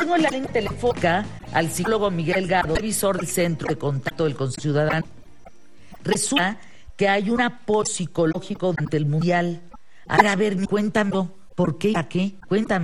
tengo en la línea telefónica al psicólogo Miguel Delgado, revisor del Centro de Contacto del Ciudadano. Resulta que hay un apoyo psicológico durante el Mundial. A ver, cuéntame, ¿por qué? ¿A qué? Cuéntame.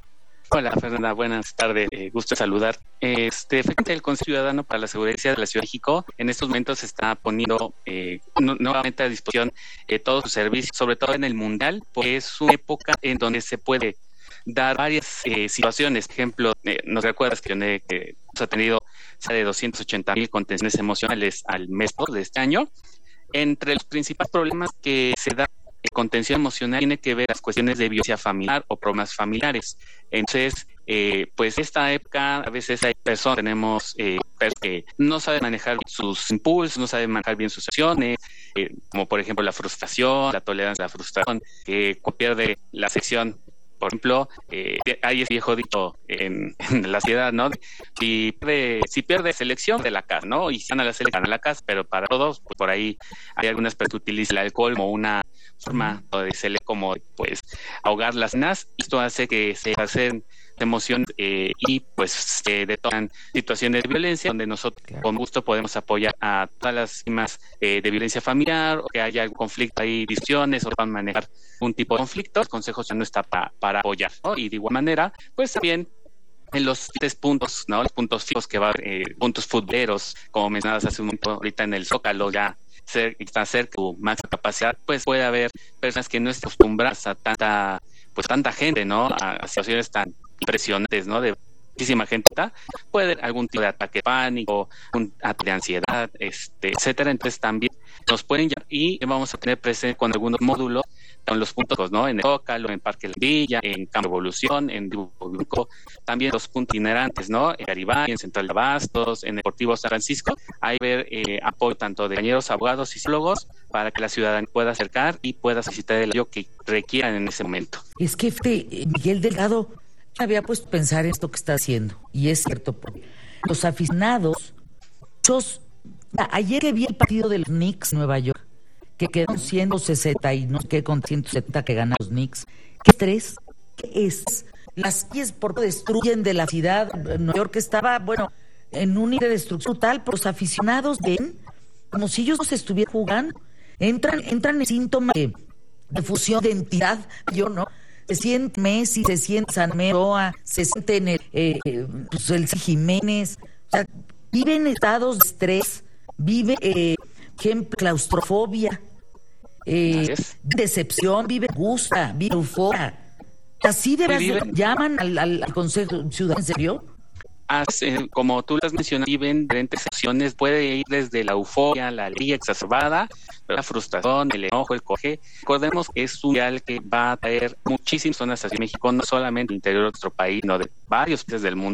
Hola Fernanda, buenas tardes, gusto saludar. Efectivamente, el Consejo Ciudadano para la Seguridad de la Ciudad de México en estos momentos está poniendo nuevamente a disposición todos sus servicios, sobre todo en el Mundial, porque es una época en donde se puede dar varias situaciones. Por ejemplo, nos recuerdas que hemos tenido cerca de 280,000 contenciones emocionales al mes de este año. Entre los principales problemas que se da contención emocional tiene que ver las cuestiones de violencia familiar o problemas familiares. Entonces, pues esta época a veces hay personas, tenemos personas que no saben manejar sus impulsos, no saben manejar bien sus acciones, como por ejemplo la frustración, la tolerancia a la frustración, que pierde la sección. Por ejemplo, hay ese viejo dicho en la sociedad, ¿no? Si pierde selección de la casa, ¿no? Y si gana la selección de la casa, pero para todos, pues por ahí hay algunas personas que utilizan el alcohol como una forma de como pues ahogar las penas. Esto hace que se hacen emociones y pues se detonan situaciones de violencia donde nosotros con gusto podemos apoyar a todas las víctimas de violencia familiar, o que haya algún conflicto, hay discusiones o van a manejar un tipo de conflicto. El Consejo ya no está para apoyar, ¿no? Y de igual manera pues también en los 3 puntos, ¿no? Los puntos fijos que va a haber, puntos futboleros, como mencionabas hace un momento, ahorita en el Zócalo ya está cerca de tu máxima capacidad, pues puede haber personas que no están acostumbradas a tanta gente, ¿no? A situaciones tan impresionantes, ¿no? De muchísima gente, puede haber algún tipo de ataque de pánico, un ataque de ansiedad, etcétera. Entonces también nos pueden llamar y vamos a tener presente con algunos módulos en los puntos, ¿no? En el Zócalo, en Parque La Villa, en Campo Evolución, en Dibujo, también los puntos itinerantes, ¿no? En Garibay, en Central de Abastos, en Deportivo San Francisco. Hay apoyo tanto de compañeros, abogados y psicólogos para que la ciudadanía pueda acercar y pueda solicitar el apoyo que requieran en ese momento. Es que Miguel Delgado, yo había puesto a pensar en esto que está haciendo, y es cierto, porque los aficionados, ayer que vi el partido de los Knicks en Nueva York, que quedó 160 y no sé qué con 170 que ganan los Knicks. ¿Qué estrés? ¿Qué es? Las calles por destruyen de la ciudad. Nueva York estaba, en un nivel de destrucción total, pero los aficionados ven como si ellos no se estuvieran jugando. Entran en síntomas de fusión de identidad, se siente Messi, se siente Sanmeroa, se siente el Jiménez, o sea, vive en estados de estrés, vive claustrofobia, decepción, vive angustia, vive euforia. Así de verdad llaman al Consejo Ciudadano, ¿en serio? Como tú las mencionas, viven diferentes secciones, puede ir desde la euforia, la alegría exacerbada, la frustración, el enojo, el coraje. Recordemos que es un mundial que va a traer muchísimas zonas hacia México, no solamente del interior de nuestro país, sino de varios países del mundo.